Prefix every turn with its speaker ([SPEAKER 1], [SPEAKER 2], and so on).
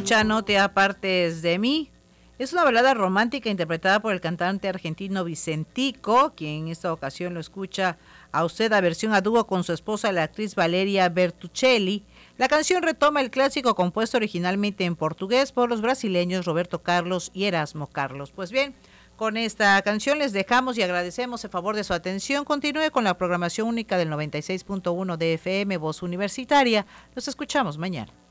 [SPEAKER 1] escucha No te apartes de mí. Es una balada romántica interpretada por el cantante argentino Vicentico, quien en esta ocasión lo escucha a usted a versión a dúo con su esposa, la actriz Valeria Bertuccelli. La canción retoma el clásico compuesto originalmente en portugués por los brasileños Roberto Carlos y Erasmo Carlos. Pues bien, con esta canción les dejamos y agradecemos el favor de su atención. Continúe con la programación única del 96.1 de FM, Voz Universitaria. Los escuchamos mañana.